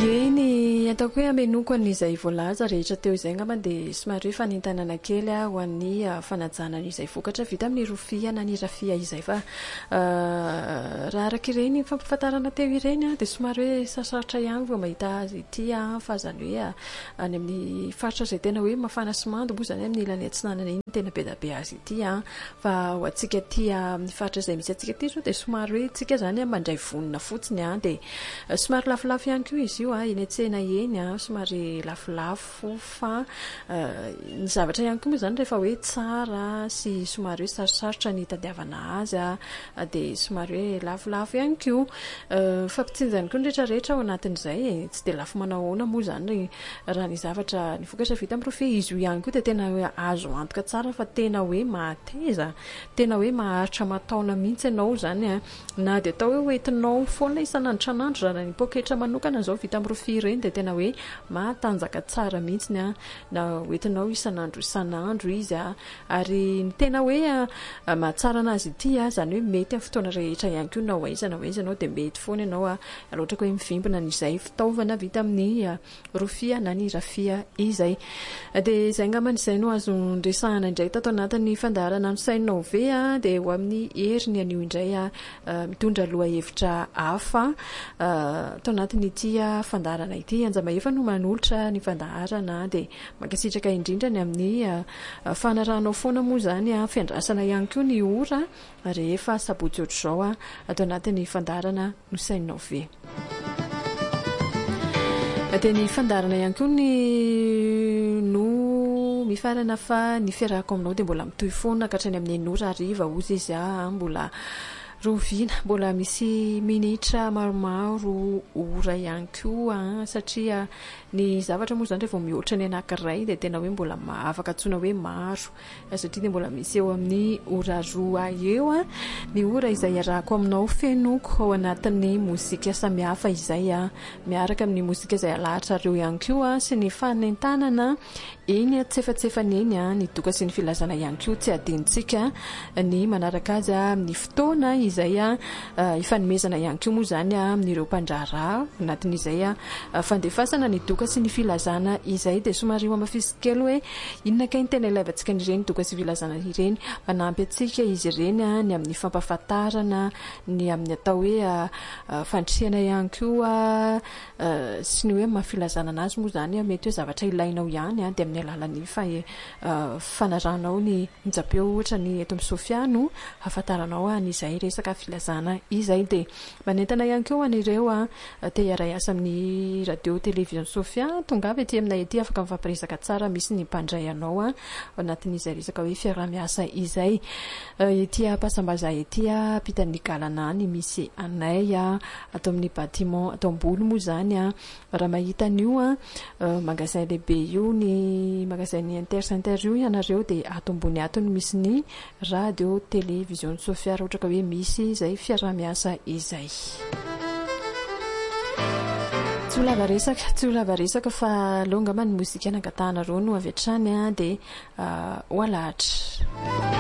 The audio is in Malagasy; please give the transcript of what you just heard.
Eny ataoko hoe amenoko an'izay voalaza rehetra teo izay ngamba dia somary hoe fanintanana kely ho an'ny fanajana an'izay vokatra vita amin'ny rofia na ny rafia izay fa raha araka ireny fampafantarana teo ireny dia somary hoe sarosarotra ihany vao mahita azy ity fa zany hoe any amin'ny faritra izay tena hoe mafana sy mando moa zany amin'ny ilany atsinanana iny tena be da be azy ity fa ho antsika ity amin'ny faritra izay misy antsika ity zao dia somary hoe tsika zany mandray vonona fotsiny dia somary lafolafo ihany koa izy io eny an-tsena eny somary lafolafo fa ny zavatra ihany koa moa zany rehefa hoe tsara sy somary hoe sarosarotra ny tadiavana azy dia somary hoe lafolafo ihany koa fampitsinjany koa ny rehetrarehetra ao anatin'izay tsy dia lafo manao ahoana moa zany raha ny zavatra ny vokatra vita amin'ny rofia izy io ihany koa dia tena hoe azo antoka tsara fa tena hoe mahateza tena hoe maharitra mataona mihitsy ianao zany na dia atao hoe hoentinao foana isan'andro raha ny poketra manokana zao vita amin'ny rofia ireny dia tena hoe matanjaka tsara mihitsy na hoentinao isan'andro izy ary ny tena hoe mahatsara anazy ity zany hoe mety amin'ny fotoana rehetra ihany koa na hoaiza ianao dia mety foana ianao ohatra hoe mivimbina n'izay fitaovana vita amin'ny rofia na ny rafia izay dia izay ngambany izay no azo ndresahana indray tato anatin'ny fandaharana no sainao ve dia ho amin'ny heriny anio indray mitondra loha hevitra hafa tao anatin'ity fandaharana ity Anjamahefa no manolotra ny fandaharana dia mankasitraka indrindra ny amin'ny fanarahanao foana moa zany fiandrasana ihany koa ny ora rehefa sabotsy ohatr'izao atao anatin'ny fandaharana no sainao ve dia ny fandaharana ihany koa no mifarana fa ny fiarahako aminao dia mbola mitohy foana ka hatrany amin'ny 9 hariva ozy izy mbola rovina mbola misy minitra maromaro ora ihany koa satria ny zavatra moa zany rehefa mihoatra ny anankiray dia tena hoe mbola afaka atsoina hoe maro satria dia mbola misy eo amin'ny ora 2 eo ny ora izay arahako aminao fenoko ao anatin'ny mozika samihafa izay miaraka amin'ny mozika izay alahatra reo ihany koa sy ny fanentanana eny tsefatsefany eny ny doka sy ny filazana ihany koa tsy adintsika ny manaraka azy amin'ny fotoana izay ifanomezana ihany koa moa zany amin'ireo mpandraharaha anatin'izay fandefasana ny doka sy ny filazana izay dia somary mamafisy kely hoe inona kay ny tena ilaivantsika n'ireny doka sy filazana ireny manampy antsika izy ireny ny amin'ny fampahafantarana ny amin'ny atao hoe fandrisihana ihany koa sy ny hoe mahafilazana anazy moa zany mety hoe zavatra ilainao ihany dia amin'ny alalan'ny fanaranao ny njapeo ohatra ny eto amin'ny Sofiano hafantaranao an'izay resaka filazana izay dia manentana ihany koa an'ireo te hiara asa amin'ny radio télévision Sofia tonga avy ety aminay ety afaka mifampiresaka tsara misy ny mpandray anao anatin'izay resaka hoe fiarah-miasa izay ety Pasambaza ety ampitan'ny galanany misy anay atao amin'ny bâtiment atao ambony moa zany raha mahita an'io magasin lehibe io ny magasin ny Inter io ianareo dia ato ambony ato no misy ny radio télévision Sofia raha ohatra ka hoe misy izay fiarah-miasa izay tsy ho lava resaka fa longa ma ny mozika nangatahana reo no avy hatrany dia ho alahatra